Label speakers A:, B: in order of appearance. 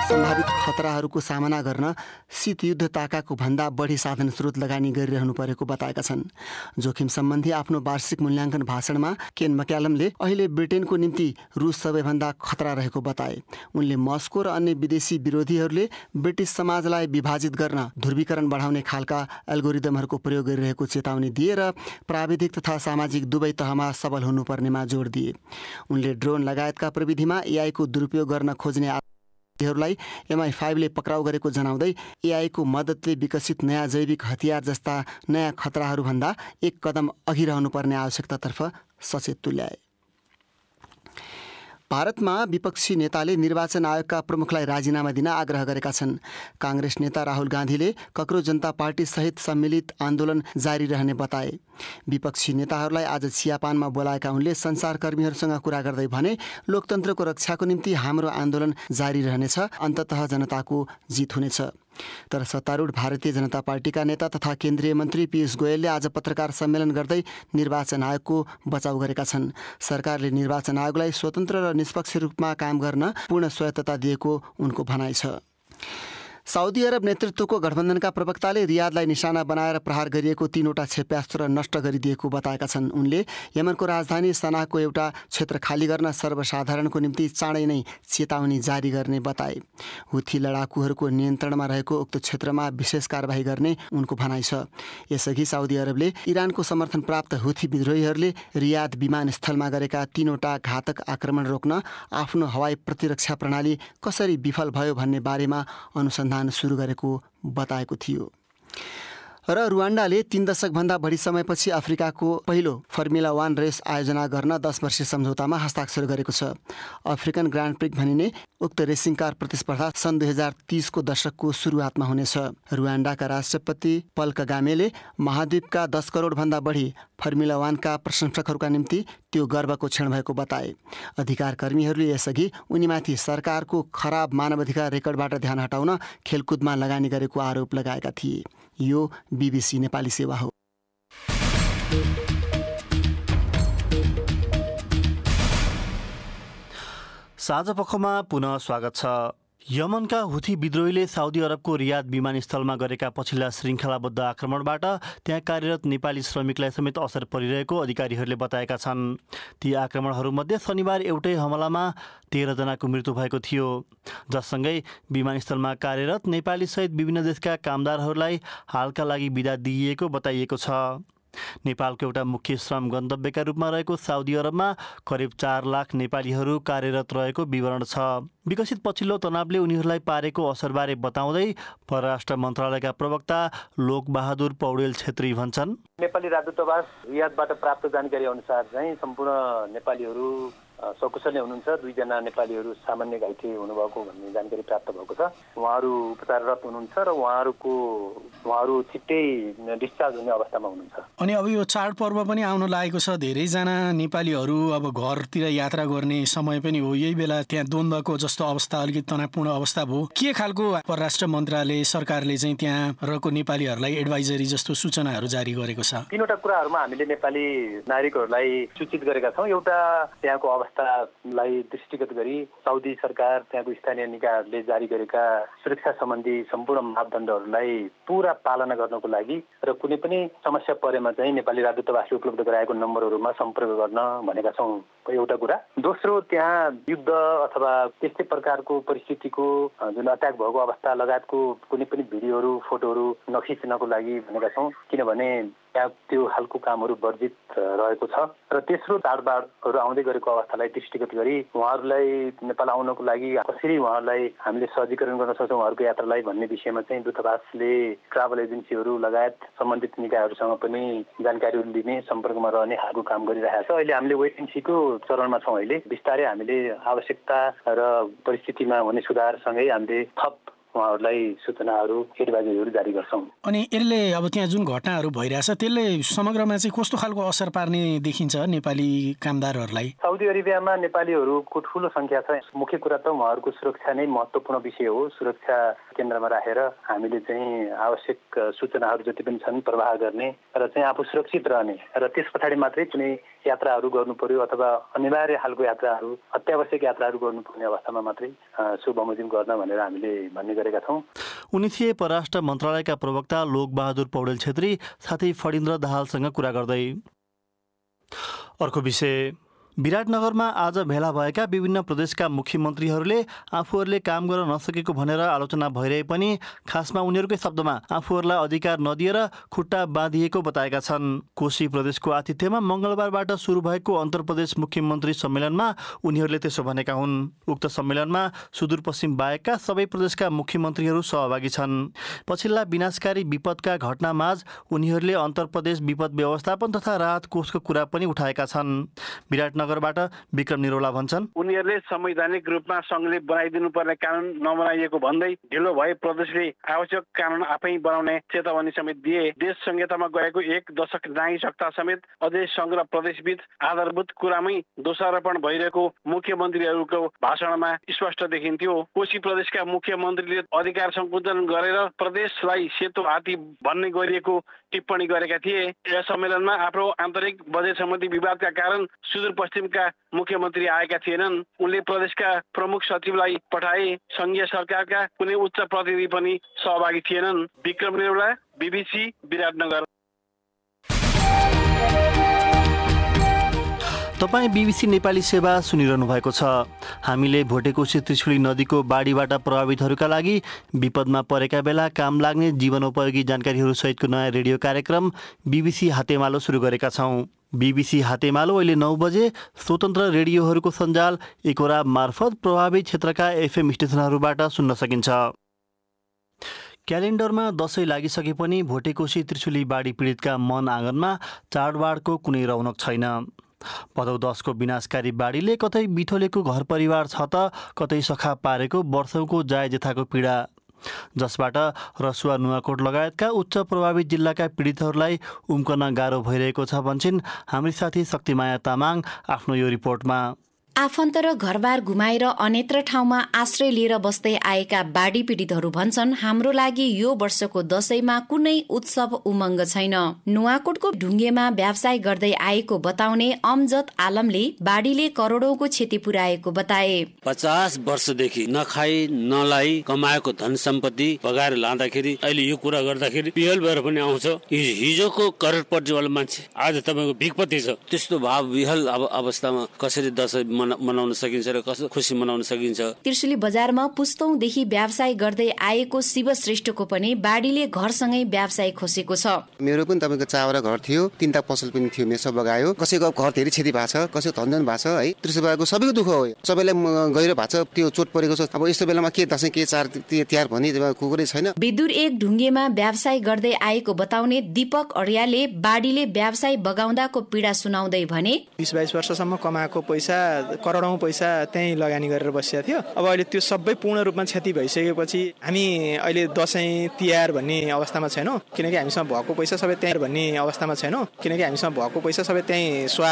A: सम्भावित खतराहरूको सामना गर्न शीत युद्ध ताकाको भन्दा बढी साधन स्रोत लगानी गरिरहनु परेको बताएका छन्। जोखिम सम्बन्धी आफ्नो वार्षिक मूल्याङ्कन भाषणमा केन मक्यालमले अहिले ब्रिटेनको निम्ति रुस सबैभन्दा खतरा रहेको बताए। उनले मस्को र अन्य विदेशी विरोधीहरूले ब्रिटिस समाजलाई विभाजित गर्न ध्रुवीकरण बढाउने खालका एल्गोरिदमहरूको प्रयोग गरिरहेको चेतावनी दिए र प्राविधिक तथा सामाजिक दुवै तहमा सबल हुनुपर्नेमा जोड दिए। उनले ड्रोन लगायतका प्रविधिमा एआईको दुरुपयोग गर्न खोज्ने हरूलाई MI5 ले पक्राउ गरेको जनाउँदै एआईको मद्दतले विकसित नयाँ जैविक हतियार जस्ता नयाँ खतराहरूभन्दा एक कदम अघि रहनुपर्ने आवश्यकतातर्फ सचेत तुल्याए। भारतमा विपक्षी नेताले निर्वाचन आयोगका प्रमुखलाई राजीनामा दिन आग्रह गरेका छन्। काङ्ग्रेस नेता राहुल गान्धीले कक्रोच जनता पार्टी सहित सम्मिलित आन्दोलन जारी रहने बताए। विपक्षी नेताहरूलाई आज चियापानमा बोलाएका उनले सञ्चारकर्मीहरूसँग कुरा गर्दै भने लोकतन्त्रको रक्षाको निम्ति हाम्रो आन्दोलन जारी रहनेछ, अन्ततः जनताको जित हुनेछ। तर सत्तारूढ भारतीय जनता पार्टीका नेता तथा केन्द्रीय मन्त्री पीयूष गोयलले आज पत्रकार सम्मेलन गर्दै निर्वाचन आयोगको बचाउ गरेका छन्। सरकारले निर्वाचन आयोगलाई स्वतन्त्र र निष्पक्ष रूपमा काम गर्न पूर्ण स्वायत्तता दिएको उनको भनाइ छ। साउदी अरब नेतृत्वको गठबन्धनका प्रवक्ताले रियादलाई निशाना बनाएर प्रहार गरिएको 3वटा क्षेप्यास्त्र नष्ट गरिदिएको बताएका छन्। उनले यमनको राजधानी सनाको एउटा क्षेत्र खाली गर्न सर्वसाधारणको निम्ति चाँडै नै चेतावनी जारी गर्ने बताए। हुथी लडाकुहरूको नियन्त्रणमा रहेको उक्त क्षेत्रमा विशेष कारबाही गर्ने उनको भनाइ छ। यसअघि साउदी अरबले इरानको समर्थन प्राप्त हुथी विद्रोहीहरूले रियाद विमानस्थलमा गरेका 3वटा घातक आक्रमण रोक्न आफ्नो हवाई प्रतिरक्षा प्रणाली कसरी विफल भयो भन्ने बारेमा अनुसन्धान सुरु गरेको बताएको थियो। र रुवान्डाले 3 दशकभन्दा बढी समयपछि अफ्रिकाको पहिलो फर्मुला 1 रेस आयोजना गर्न 10 वर्षीय सम्झौतामा हस्ताक्षर गरेको छ। अफ्रिकन ग्रान्ड प्रिक्स भनिने उक्त रेसिङ कार प्रतिस्पर्धा सन् 2030 को दशकको सुरुवातमा हुनेछ। रुवान्डाका राष्ट्रपति पल कगामेले महाद्वीपका 10 करोडभन्दा बढी फर्मुला 1 का प्रशंसकहरूका निम्ति त्यो गर्वको क्षण भएको बताए। अधिकारकर्मीहरूले यसअघि उनीमाथि सरकारको खराब मानवाधिकार रेकर्डबाट ध्यान हटाउन खेलकुदमा लगानी गरेको आरोप लगाएका थिए। यो BBC नेपाली सेवा हो।
B: साँझपखमा पुनः स्वागत छ। यमनका हुथी विद्रोहीले साउदी अरबको रियाद विमानस्थलमा गरेका पछिल्ला श्रृङ्खलाबद्ध आक्रमणबाट त्यहाँ कार्यरत नेपाली श्रमिकलाई समेत असर परिरहेको अधिकारीहरूले बताएका छन्। ती आक्रमणहरूमध्ये शनिबार एउटै हमलामा 13 जनाको मृत्यु भएको थियो, जससँगै विमानस्थलमा कार्यरत नेपाली सहित विभिन्न देशका कामदारहरूलाई हालका लागि बिदा दिइएको बताइएको छ। नेपालको एउटा मुख्य श्रम गन्तव्यका रूपमा रहेको साउदी अरबमा करिब 4 लाख नेपालीहरू कार्यरत रहेको विवरण छ। विकसित पछिल्लो तनावले उनीहरूलाई पारेको असरबारे बताउँदै परराष्ट्र मन्त्रालयका प्रवक्ता लोकबहादुर पौडेल छेत्री भन्छन्,
C: नेपाली राजदूतावास रियादबाट प्राप्त जानकारी अनुसार चाहिँ सम्पूर्ण नेपालीहरू सकुशल नै हुनुहुन्छ। 2 जना नेपालीहरू सामान्य घाइते हुनुभएको भन्ने जानकारी प्राप्त भएको छ। उहाँहरू उपचाररत हुनुहुन्छ र उहाँहरू छिट्टै डिस्चार्ज हुने अवस्थामा हुनुहुन्छ।
D: अनि अब यो चाडपर्व पनि आउन लागेको छ। धेरैजना नेपालीहरू अब घरतिर यात्रा गर्ने समय पनि हो। यही बेला त्यहाँ द्वन्द्वको जस्तो अवस्था, अलिकति तनावपूर्ण अवस्था भयो। के खालको परराष्ट्र मन्त्रालय सरकारले चाहिँ त्यहाँ रहेको नेपालीहरूलाई एडभाइजरी जस्तो सूचनाहरू जारी गरेको छ?
C: 3वटा कुराहरूमा हामीले नेपाली नागरिकहरूलाई सूचित गरेका छौँ। एउटा त्यहाँको अवस्थालाई दृष्टिगत गरी साउदी सरकार, त्यहाँको स्थानीय निकायहरूले जारी गरेका सुरक्षा सम्बन्धी सम्पूर्ण मापदण्डहरूलाई पूरा पालना गर्नको लागि र कुनै पनि समस्या परेमा चाहिँ नेपाली राजदूतावासले उपलब्ध गराएको नम्बरहरूमा सम्पर्क गर्न भनेका छौँ, एउटा कुरा। दोस्रो, त्यहाँ युद्ध अथवा त्यस्तै प्रकारको परिस्थितिको जुन अट्याक भएको अवस्था लगायतको कुनै पनि भिडियोहरू, फोटोहरू नखिच्नको लागि भनेका छौँ, किनभने त्यहाँ त्यो खालको कामहरू वर्जित रहेको छ। र तेस्रो, चाडबाडहरू आउँदै गरेको अवस्थालाई दृष्टिगत गरी उहाँहरूलाई नेपाल आउनको लागि कसरी उहाँहरूलाई हामीले सहजीकरण गर्न सक्छौँ उहाँहरूको यात्रालाई भन्ने विषयमा चाहिँ दूतावासले ट्राभल एजेन्सीहरू लगायत सम्बन्धित निकायहरूसँग पनि जानकारीहरू लिने, सम्पर्कमा रहने खालको काम गरिरहेको छ। अहिले हामीले वेट एन्ड सीको चरणमा छौँ। अहिले बिस्तारै हामीले आवश्यकता र परिस्थितिमा हुने सुधारसँगै हामीले थप उहाँहरूलाई सूचनाहरू, एडभाइजरीहरू जारी गर्छौँ।
D: अनि यसले अब त्यहाँ जुन घटनाहरू भइरहेछ त्यसले समग्रमा चाहिँ कस्तो खालको असर पार्ने देखिन्छ नेपाली कामदारहरूलाई?
C: साउदी अरेबियामा नेपालीहरूको ठुलो सङ्ख्या छ। मुख्य कुरा त उहाँहरूको सुरक्षा नै महत्त्वपूर्ण विषय हो। सुरक्षा केन्द्रमा राखेर हामीले चाहिँ आवश्यक सूचनाहरू जति पनि छन् प्रवाह गर्ने र चाहिँ आफू सुरक्षित रहने र त्यस पछाडि मात्रै कुनै यात्राहरू गर्नु पर्यो अथवा अनिवार्य खालको यात्राहरू अत्यावश्यक यात्राहरू गर्नुपर्ने अवस्थामा मात्रै सो बमोजिम गर्न भनेर हामीले भन्ने गरेका छौँ।
B: उनी थिए परराष्ट्र मन्त्रालयका प्रवक्ता लोकबहादुर पौडेल छेत्री साथै फणिन्द्र दाहालसँग कुरा गर्दै। अर्को विषय, विराटनगरमा आज भेला भएका विभिन्न प्रदेशका मुख्यमन्त्रीहरूले आफूहरूले काम गर्न नसकेको भनेर आलोचना भइरहे पनि खासमा उनीहरूकै शब्दमा आफूहरूलाई अधिकार नदिएर खुट्टा बाँधिएको बताएका छन्। कोशी प्रदेशको आतिथ्यमा मङ्गलबारबाट सुरु भएको अन्तरप्रदेश मुख्यमन्त्री सम्मेलनमा उनीहरूले त्यसो भनेका हुन्। उक्त सम्मेलनमा सुदूरपश्चिम बाहेकका सबै प्रदेशका मुख्यमन्त्रीहरू सहभागी छन्। पछिल्ला विनाशकारी विपदका घटनामाझ उनीहरूले अन्तरप्रदेश विपद व्यवस्थापन तथा राहत कोषको कुरा पनि उठाएका छन्। विराटनगरबाट विक्रम निरौला भन्छन्,
E: उनीहरूले संवैधानिक रूपमा सङ्घले बनाइदिनु पर्ने कानुन नबनाइएको भन्दै ढिलो भए प्रदेशले आवश्यक कानुन आफै बनाउने चेतावनी समेत दिए। देश संहितामा गएको 1 दशक नागिसक्दा समेत अझै सङ्घ र प्रदेशबीच आधारभूत कुरामै दोषारोपण भइरहेको मुख्यमन्त्रीहरूको भाषणमा स्पष्ट देखिन्थ्यो। कोशी प्रदेशका मुख्यमन्त्रीले अधिकार सङ्कुचन गरेर प्रदेशलाई सेतो हात्ती भन्ने गरिएको टिप्पणी गरेका थिए। यस सम्मेलनमा आफ्नो आन्तरिक बजेट सम्बन्धी विवादका कारण सुदूरपश्चिमका मुख्यमन्त्री आएका थिएनन्। उनले प्रदेशका प्रमुख सचिवलाई पठाए। संघीय सरकारका कुनै उच्च प्रतिनिधि पनि सहभागी थिएनन्। विक्रम निरौला, BBC, विराटनगर।
B: तपाईँ BBC नेपाली सेवा सुनिरहनु भएको छ। हामीले भोटेकोशी त्रिशुली नदीको बाढीबाट प्रभावितहरूका लागि विपदमा परेका बेला काम लाग्ने जीवनोपयोगी जानकारीहरू सहितको नयाँ रेडियो कार्यक्रम BBC हातेमालो सुरु गरेका छौँ। BBC हातेमालो अहिले 9 बजे स्वतन्त्र रेडियोहरूको सञ्जाल एकोरा मार्फत प्रभावित क्षेत्रका FM स्टेसनहरूबाट सुन्न सकिन्छ। क्यालेन्डरमा दशैं लागिसके पनि भोटेकोशी त्रिशुली बाढी पीडितका मन आँगनमा चाडबाडको कुनै रौनक छैन। भदौ 10 को विनाशकारी बाढीले कतै बिथोलेको घर परिवार छ त कतै सखा पारेको वर्षौंको जायजेथाको पीडा, जसबाट रसुवा नुवाकोट लगायतका उच्च प्रभावित जिल्लाका पीडितहरूलाई उम्कन गाह्रो भइरहेको छ भन्छन् हाम्री साथी शक्तिमाया तामाङ आफ्नो यो रिपोर्टमा।
F: आफन्त र घरबार घुमाएर अन्यत्र ठाउँमा आश्रय लिएर बस्दै आएका बाढी पीडितहरू भन्छन्, हाम्रो लागि यो वर्षको दशैंमा कुनै उत्सव उमङ्ग छैन। नुवाकोटको ढुङ्गेमा व्यवसाय गर्दै आएको बताउने अमजद आलमले बाढीले करोडौंको क्षति पुर्याएको बताए।
G: 50 वर्षदेखि नखाई नलाई कमाएको धन सम्पत्ति बगाएर लाँदाखेरि अहिले यो कुरा गर्दाखेरि पियल भएर पनि आउँछ। हिजोको करोडपतिवाला मान्छे आज तपाईँको भिखपति छ। त्यस्तो भाव विहल अवस्थामा कसरी दशैं मनाउन सकिन्छ र कसरी खुसी मनाउन सकिन्छ।
F: त्रिशुली बजारमा पुस्तौंदेखि व्यवसाय गर्दै आएको शिव श्रेष्ठको पनि बाढीले घरसँगै व्यवसाय खोसेको छ।
H: मेरो पनि तपाईँको चावरा घर थियो, 3टा पसल पनि थियो, मेसो बगायो। कसैको घर धेरै क्षति भएको छ, कसैको धनजन भएको छ है। त्रिशुली बजारको सबैको दुःख हो, सबैलाई गहिरो भएको छ, त्यो चोट परेको छ। अब यस्तो बेलामा के दशैं के चाड तिहार भन्ने कुरै छैन।
F: विदुर 1 ढुङ्गेमा व्यवसाय गर्दै आएको बताउने दीपक अडियाले बाढीले व्यवसाय बगाउँदाको पीडा सुनाउँदै भने
I: 20-22 वर्षसम्म कमाएको पैसा करोडौं पैसा त्यही लगानी गरेर बसेको थियो। अब अहिले त्यो सबै पूर्ण रूपमा क्षति भइसकेपछि हामी अहिले दशैं तिहार भन्ने अवस्थामा छैनौँ, किनकि हामीसँग भएको पैसा सबै त्यही भन्ने अवस्थामा छैनौँ, किनकि हामीसँग भएको पैसा सबै त्यही